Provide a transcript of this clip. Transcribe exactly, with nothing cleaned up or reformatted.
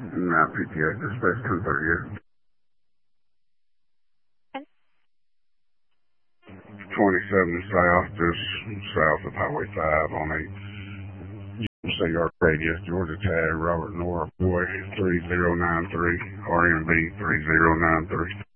Nah, P T A, dispatch two thirty-eight. twenty-seven South, just south of Highway five on a C R radius, Georgia tag, Robert Nora, boy three zero nine three, R M B three zero nine three.